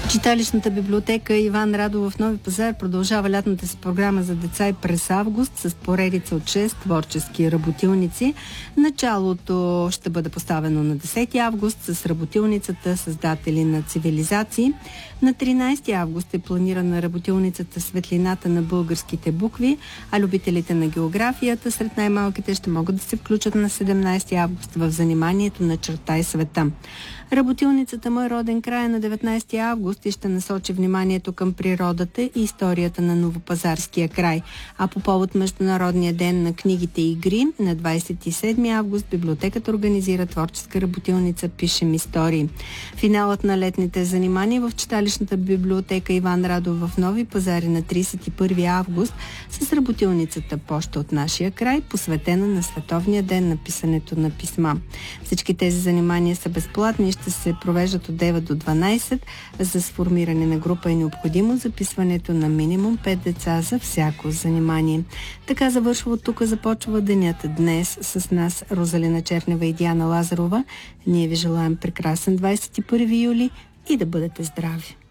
Читалищната библиотека Иван Радо в Нови пазар продължава лятната си програма за деца и през август с поредица от 6 творчески работилници. Началото ще бъде поставено на 10 август с работилницата "Създатели на цивилизации". На 13 август е планирана работилницата "Светлината на българските букви", а любителите на географията сред най-малките ще могат да се включат на 17 август в заниманието "Начертай света". Работилницата "Мой роден край" е на 19 август и ще насочи вниманието към природата и историята на Новопазарския край. А по повод Международния ден на книгите и игри, на 27 август библиотеката организира творческа работилница "Пишем истории". Финалът на летните занимания в читалищната библиотека Иван Радо в Нови пазари на 31 август с работилницата "Поща от нашия край", посветена на Световния ден на писането на писма. Всички тези занимания са безплатни и ще се провеждат от 9 до 12. За сформиране на група е необходимо записването на минимум 5 деца за всяко занимание. Така завършва "От тук започва денят". Днес с нас Розалина Чернева и Диана Лазарова. Ние ви желаем прекрасен 21 юли и да бъдете здрави!